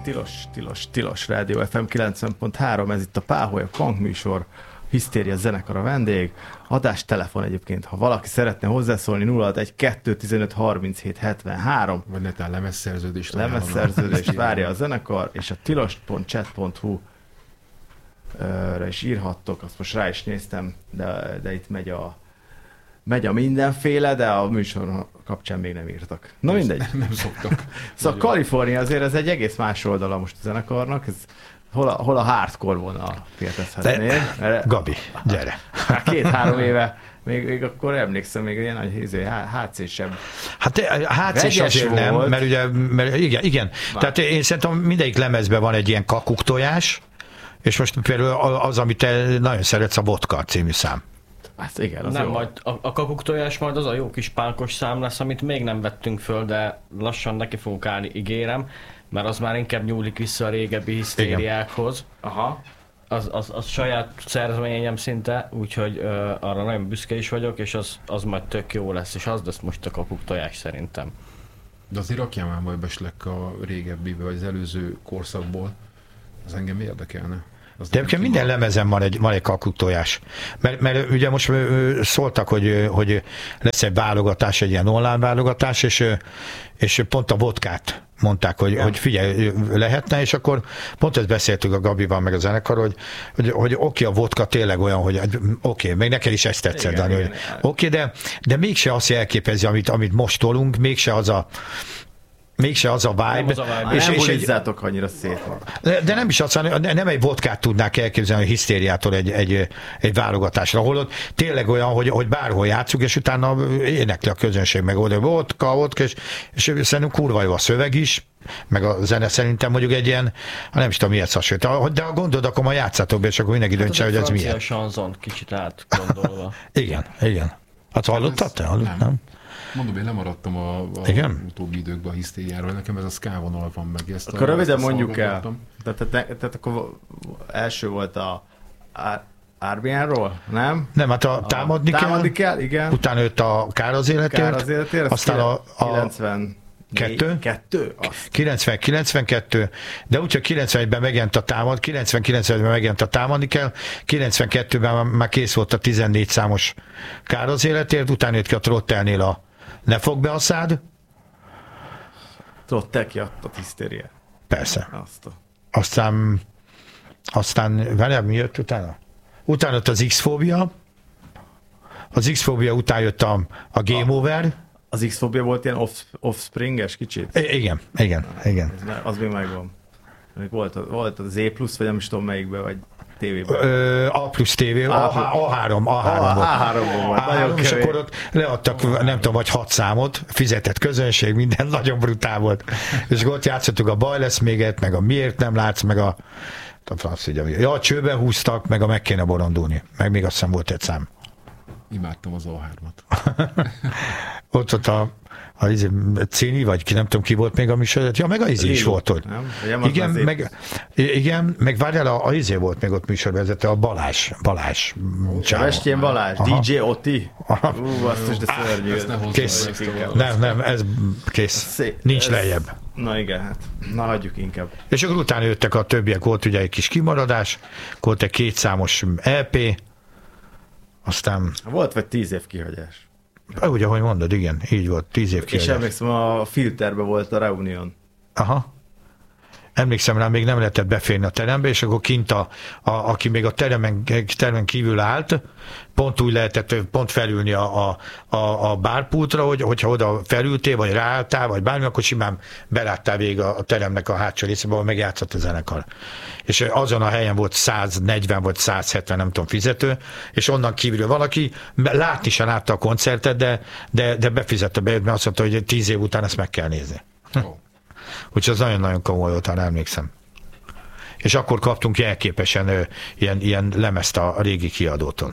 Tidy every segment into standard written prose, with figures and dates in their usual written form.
Tilos Rádió FM 90.3, ez itt a Páholy, a Punk műsor, Hisztéria zenekar a vendég, adás telefon egyébként, ha valaki szeretne hozzászólni 061-215-37-73, vagy netán lemezszerződést várja a zenekar, és a tilos.chat.hu is írhattok, azt most rá is néztem, de itt megy a mindenféle, de a műsor kapcsán még nem írtak. Na mindegy. Nem szoktak. Szóval Kalifornia azért ez egy egész más oldala most a zenekarnak, ez hol a hardcore vonal kérdezhetnél. Gabi, gyere. 2-3 éve, még akkor emlékszem, még ilyen nagy HC-sebb. Hát HC-s azért nem, mert ugye, igen. Tehát én szerintem mindegyik lemezben van egy ilyen kakuk tojás, és most például az, amit te nagyon szeretsz, a Vodka című szám. Hát igen, az nem, jó. majd a kakuktojás majd az a jó kis pánkos szám lesz, amit még nem vettünk föl, de lassan neki fogunk állni, ígérem, mert az már inkább nyúlik vissza a régebbi hisztériákhoz. Aha. Az saját szerzeményem szinte, úgyhogy arra nagyon büszke is vagyok, és az majd tök jó lesz, és az lesz most a kakuktojás szerintem. De azért rakjál már majd beslek a régebbibe, vagy az előző korszakból, az engem érdekelne. De minden lemezen van egy kakuktojás. Mert ugye most szóltak, hogy lesz egy válogatás, egy ilyen online válogatás, és pont a vodkát mondták, hogy figyelj, lehetne, és akkor pont ezt beszéltük a Gabival meg a zenekar, hogy oké, a vodka tényleg olyan, hogy oké, még neked is ezt tetszett, Dani, hogy oké, de mégse azt jelképezi, amit most tolunk, mégse az a vibe. És bulizzátok annyira szét van. De nem is azt, nem egy vodkát tudnák elképzelni a hisztériától egy válogatásra, holott tényleg olyan, hogy bárhol játszunk, és utána énekli a közönség meg oda vodka, és szerintem kurva jó a szöveg is, meg a zene szerintem mondjuk egy ilyen, nem is tudom miért hasonlít. De ha gondolod, akkor ma játszátok be, és akkor mindenki döntse, hogy ez milyen. A chanson kicsit átgondolva. Igen. Hát hallottad te? Nem? Mondom, én lemaradtam a utóbbi időkben a hisztériáról, nekem ez a ska vonal van meg. Akkor röviden mondjuk el. Tehát akkor első volt a Arbianról, nem? Nem, hát támadni kell, igen. Utána jött a Kár az életért, aztán a 92, de úgyhogy 91-ben megjelent a támad, 99-ben megjelent a támadni kell, 92-ben már kész volt a 14 számos Kár az életért, utána jött ki a Trottelnél a Ne fog be a szád. Trottel kiadta hisztériát. Persze. Aztán várjál, mi jött utána? Utána jött az X-fóbia. Az X-fóbia után jött a Game Over. Az X-fóbia volt ilyen offspringes kicsit? Igen. Az még megvan. Volt az E+, vagy nem is tudom melyikben, vagy tévében. A plusz tévé, A3 volt. És akkor ott leadtak, nem tudom, vagy 6 számot, fizetett közönség, minden nagyon brutál volt. És ott játszottuk a Baj lesz méget, meg a Miért nem látsz, meg a csőbe húztak, meg a Meg kéne borondulni. Meg még azt hiszem volt egy szám. Imádtam az A3-at. ott a Céni, vagy ki nem tudom ki volt még a műsor. Ja, meg a izé is volt ott. Igen, meg várjál, a izé volt még ott műsorvezető, a Balázs. Sebestyén Balázs, DJ Oti. Basszus, de szörnyű. Kész. Nem, ez kész. Nincs lejjebb. Na igen, hát. Na hagyjuk inkább. És akkor utána jöttek a többiek, volt ugye egy kis kimaradás, volt egy 2 számos EP, aztán... Volt vagy 10 év kihagyás. Úgy, ahogy mondod, igen, így volt, 10 év kihagyás. És emlékszem, a Filterben volt a Reunion. Aha. Emlékszem rá, még nem lehetett beférni a terembe, és akkor kint aki még a termen kívül állt, pont úgy lehetett pont felülni a bárpultra, hogyha oda felültél, vagy ráálltál, vagy bármi, akkor simán beláttál végig a teremnek a hátsó részébe, ahol megjátszott a zenekar. És azon a helyen volt 140 vagy 170, nem tudom, fizető, és onnan kívül valaki látni sem látta a koncertet, de befizette be, mert azt mondta, hogy 10 év után ezt meg kell nézni. Oh. Úgyhogy az nagyon-nagyon komoly volt, ha emlékszem. És akkor kaptunk jelképesen ilyen lemezt a régi kiadótól.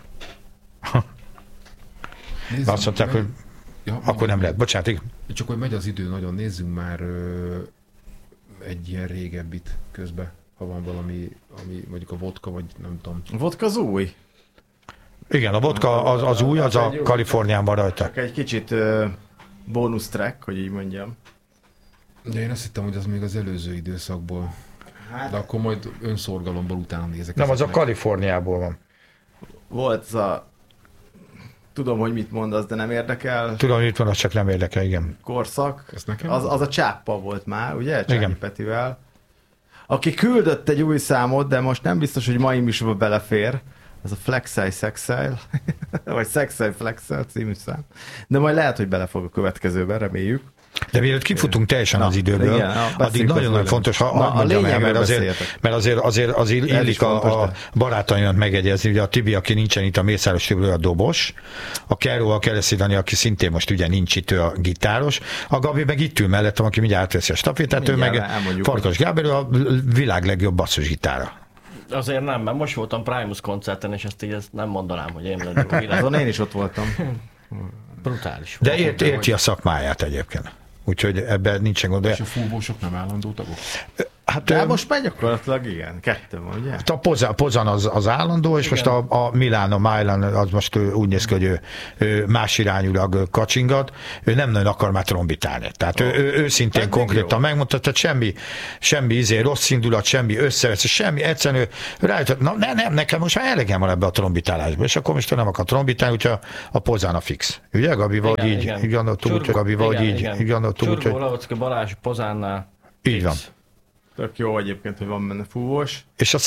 Azt mondták, hogy akkor nem lehet. Bocsánat, igen. Csak hogy megy az idő nagyon, nézzünk már egy ilyen régebbit közben, ha van valami, ami mondjuk a vodka, vagy nem tudom. A vodka az új? Igen, a vodka az új, az a Kalifornián van rajta. Csak egy kicsit bónusz track, hogy így mondjam. De én azt hittem, hogy az még az előző időszakból. Hát, De akkor majd önszorgalomból utána nézek. Nem, az a ezeknek. Kaliforniából van. volt az a... Tudom, hogy mit mondasz, de nem érdekel. Tudom, hogy itt van, az csak nem érdekel, igen. Korszak. Ez nekem? Az a Csáppa volt már, ugye? Csányi Igen. Petivel. Aki küldött egy új számot, de most nem biztos, hogy mai műsorba belefér. Ez a Flexile Sexile, vagy Sexile Flexile című szám. De majd lehet, hogy bele fog a következőben, reméljük. De mielőtt kifutunk teljesen az időből, igen, addig beszéljünk nagyon-nagyon az fontos, ha Na, a mondjam el, lényegről mert beszéljetek. azért illik fontos, a de- barátaimat megegyezni, ugye a Tibi, aki nincsen itt, a Mészáros Tibi, a dobos, a Keró, a Kereszti Dani, aki szintén most ugye nincs itt, ő a gitáros, a Gabi meg itt ül mellettem, aki mindjárt átveszi a stafétát, ő Mindjárt meg elmondjuk, Farkas Gábor, ő a világ legjobb basszusgitára. Azért nem, mert most voltam Primus koncerten, és ezt nem mondanám, hogy én lennék a világ. Azon én is ott voltam. Brutális. De volt. érti a szakmáját egyébként. Úgyhogy ebben nincsen gond. És a fúvósok nem állandó tagok? Hát De most már gyakorlatilag igen, kettő van, ugye? a Pozan az állandó, és most a Milan az most úgy néz ki, hogy ő más irányúlag kacsingat, ő nem nagyon akar már trombitálni. Tehát ő őszintén Ez még konkrétan jó. megmondta, tehát semmi rossz indulat, semmi összevesz, semmi, egyszerűen ő rájött, nem, nekem most már elegem van ebbe a trombitálásba, és akkor most ő nem akar trombitálni, úgyhogy a Pozan a fix. Ugye, Gabi, vagy így gondoltuk, úgy, Gabi, vagy így gondoltuk, Csurgó, hogy Lavocka, Balázs, Pozánnál. így van. Tök jó egyébként, hogy van benne fúvós. És a